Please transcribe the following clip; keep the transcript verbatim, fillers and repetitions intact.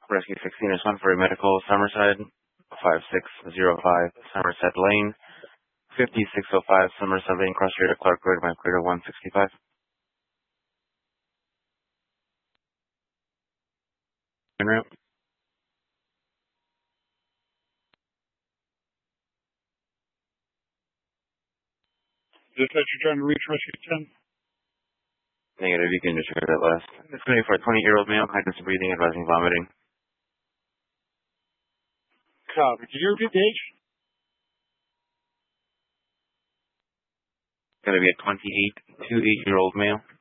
Rescue sixteen is one for a medical, Summerside, five six zero five, Somerset Lane, fifty-six oh five, Somerset Lane, cross street to Clark Road, map clear to one sixty-five. En route. Dispatch, you're trying to reach Rescue ten? Negative, you can just hear that last. It's going to be for a twenty-year-old male, highness of breathing, advising vomiting. Copy. Did you repeat the age? Going to be a twenty-eight to eight-year-old male.